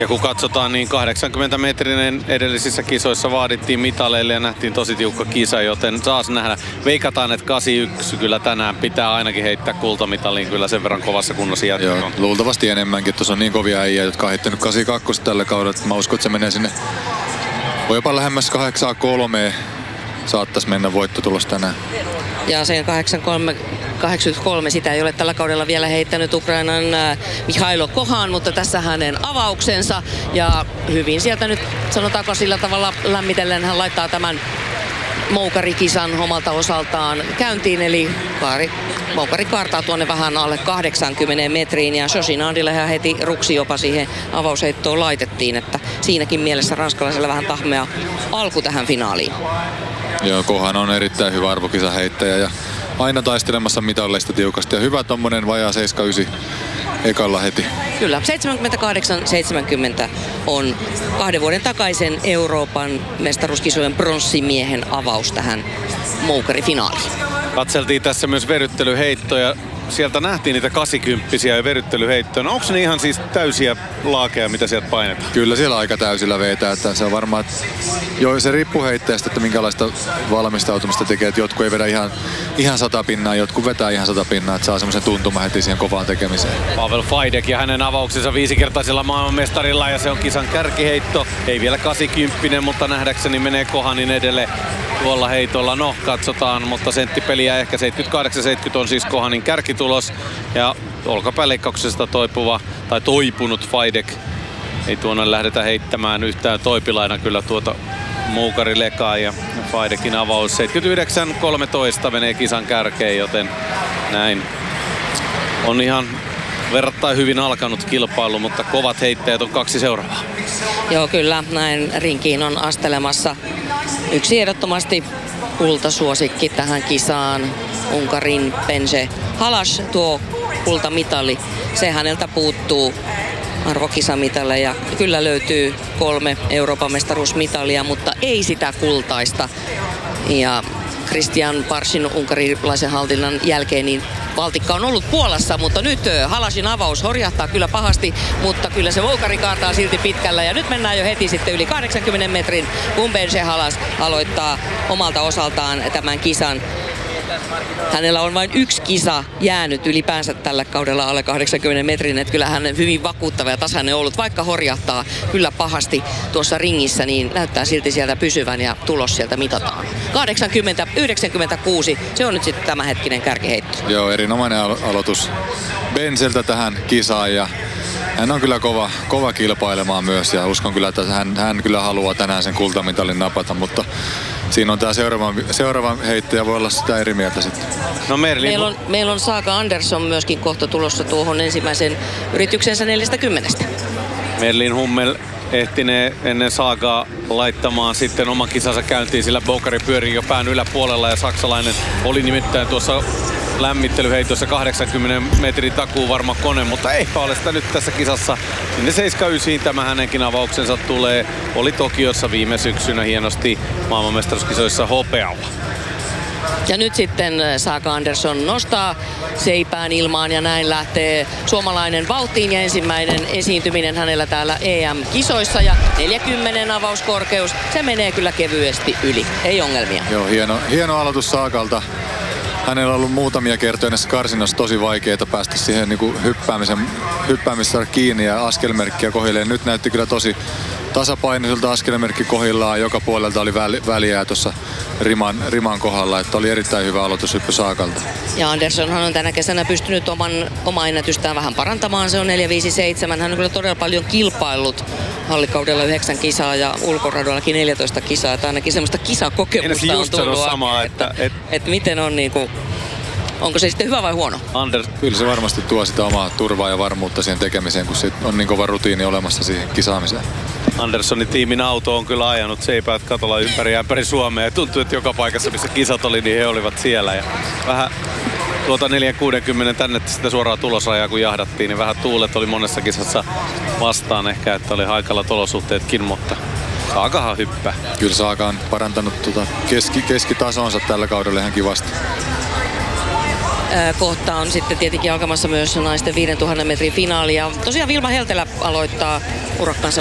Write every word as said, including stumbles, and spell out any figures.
Ja kun katsotaan, niin kahdeksankymmentä metrinen edellisissä kisoissa vaadittiin mitaleille ja nähtiin tosi tiukka kisa, joten saas nähdä. Veikataan, että kahdeksankymmentäyksi kyllä tänään pitää ainakin heittää kultamitaliin kyllä sen verran kovassa kunnossa jatkoon. Joo, luultavasti enemmänkin. Tuossa on niin kovia äijä, jotka on heittänyt kahdeksankymmentäkaksi tällä kaudella. Mä uskon, että se menee sinne. Voi jopa lähemmäs kahdeksan kolme saattaisi mennä voittotulos tänään. Ja sen kahdeksankymmentäkolme sitä ei ole tällä kaudella vielä heittänyt Ukrainan äh, Mihailo Kohan, mutta tässä hänen avauksensa. Ja hyvin sieltä nyt sanotaanko sillä tavalla lämmitellen hän laittaa tämän moukarikisan omalta osaltaan käyntiin. Eli kaari, moukari kaartaa tuonne vähän alle kahdeksankymmentä metriin ja Shoshinaadille hän heti ruksi jopa siihen avausheittoon laitettiin. Että siinäkin mielessä ranskalaisella vähän tahmea alku tähän finaaliin. Joo, Kohan on erittäin hyvä arvokisaheittäjä ja aina taistelemassa mitalleista tiukasti. Ja hyvä tommonen vajaa seitsemänkymmentäyhdeksän ekalla heti. Kyllä, seitsemänkymmentäkahdeksan seitsemänkymmentä on kahden vuoden takaisen Euroopan mestaruuskisojen pronssimiehen avaus tähän moukarifinaaliin. Katseltiin tässä myös veryttelyheittoja. Sieltä nähtiin niitä kahdeksankymppisiä ja veryttelyheittoja. No onko ne ihan siis täysiä laakeja, mitä sieltä painetaan? Kyllä siellä aika täysillä vetää. Että se on varmaan, että joo, se riippuu heittäjästä, että minkälaista valmistautumista tekee. Että jotkut ei vedä ihan, ihan sata pinnaa, jotkut vetää ihan sata pinnaa, että saa semmoisen tuntuman heti siihen kovaan tekemiseen. Pavel Fajdek ja hänen avauksensa viisikertaisella maailmanmestarilla ja se on kisan kärkiheitto. Ei vielä kahdeksankymmentä, mutta nähdäkseni menee Kohanin edelle tuolla heitolla. No, katsotaan, mutta senttipeliä ehkä seitsemänkymmentäkahdeksan seitsemänkymmentä on siis Kohanin kärkitulos. Ja olkapäälleikkauksesta toipuva tai toipunut Fajdek. Ei tuonne lähdetä heittämään yhtään toipilaina kyllä tuota moukarilekaa ja Fajdekin avaus seitsemänkymmentäyhdeksän kolmetoista menee kisan kärkeen, joten näin on ihan verrattain hyvin alkanut kilpailu, mutta kovat heittäjät on kaksi seuraavaa. Joo, kyllä, näin rinkiin on astelemassa yksi ehdottomasti kultasuosikki tähän kisaan. Unkarin Bence Halas, tuo kultamitali, se häneltä puuttuu arvokisamitalle ja kyllä löytyy kolme Euroopan mestaruusmitalia, mutta ei sitä kultaista. Ja Christian Parsin unkarilaisen hallinnan jälkeen niin valtikka on ollut Puolassa, mutta nyt Halasin avaus horjahtaa kyllä pahasti, mutta kyllä se moukari kaartaa silti pitkällä. Ja nyt mennään jo heti sitten yli kahdeksankymmenen metrin, kun Bence Halas aloittaa omalta osaltaan tämän kisan. Hänellä on vain yksi kisa jäänyt ylipäänsä tällä kaudella alle kahdeksankymmenen metrin, että kyllä hän on hyvin vakuuttava ja tasainen ollut, vaikka horjahtaa kyllä pahasti tuossa ringissä, niin näyttää silti sieltä pysyvän ja tulos sieltä mitataan. kahdeksankymmentä yhdeksänkymmentäkuusi, se on nyt sitten tämänhetkinen kärkiheitto. Joo, erinomainen alo- aloitus Benceltä tähän kisaan ja hän on kyllä kova, kova kilpailemaan myös ja uskon kyllä, että hän, hän kyllä haluaa tänään sen kultamitalin napata, mutta siinä on tämä seuraava, seuraava heittäjä, voi olla sitä eri mieltä sitten. No Merlin... Meillä on, meillä on Saga Andersson myöskin kohta tulossa tuohon ensimmäisen yrityksensä neljästäkymmenestä. Merlin Hummel ehtinee ennen Sagaa laittamaan sitten oman kisansa käyntiin, sillä Boukari pyörii jo pään yläpuolella ja saksalainen oli nimittäin tuossa lämmittelyheitossa kahdeksankymmenen metrin takuu varma kone, mutta eipä ole sitä nyt tässä kisassa. Sinne seitsemänkymmentäyhdeksän tämä hänenkin avauksensa tulee. Oli Tokiossa viime syksynä hienosti maailmanmestaruuskisoissa hopealla. Ja nyt sitten Saga Andersson nostaa seipään ilmaan ja näin lähtee suomalainen vauhtiin ja ensimmäinen esiintyminen hänellä täällä E M-kisoissa ja neljänkymmenen avauskorkeus, se menee kyllä kevyesti yli, ei ongelmia. Joo, hieno, hieno aloitus Saagalta. Hänellä on ollut muutamia kertoja näissä karsinnoissa tosi vaikeaa päästä siihen niin kuin hyppäämisen, hyppäämistä kiinni ja askelmerkkiä kohilleen. Nyt näytti kyllä tosi tasapainoiselta, askelmerkki kohillaan. Joka puolelta oli väli, väliä tuossa riman, riman kohdalla. Että oli erittäin hyvä aloitushyppy Saagalta. Ja Anderssonhan on tänä kesänä pystynyt oman, omaa ennätystään vähän parantamaan. Se on neljä viisi seitsemän. Hän on kyllä todella paljon kilpaillut hallikaudella yhdeksän kisaa ja ulkoradoillakin neljätoista kisaa. Että ainakin semmoista kisakokemusta on tullut. Samaa, että, että, että, että miten on niinku... Onko se sitten hyvä vai huono? Anders. Kyllä se varmasti tuo sitä omaa turvaa ja varmuutta siihen tekemiseen, kun on niin kova rutiini olemassa siihen kisaamiseen. Anderssonin tiimin auto on kyllä ajanut seipäät katolla ympäri ja ympäri Suomea. Ja tuntuu, että joka paikassa, missä kisat oli, niin he olivat siellä. Ja vähän tuota neljä kuusikymmentä tänne sitä suoraan tulosrajaa, kun jahdattiin, niin vähän tuulet oli monessa kisassa vastaan ehkä, että oli haikalat olosuhteetkin, mutta Saagahan hyppää. Kyllä Saaga on parantanut tuota keski, keskitasonsa tällä kaudella ihan kivasti. Kohta on sitten tietenkin alkamassa myös naisten viisituhatta metrin finaali. Ja tosiaan Vilma Heltelä aloittaa urakkansa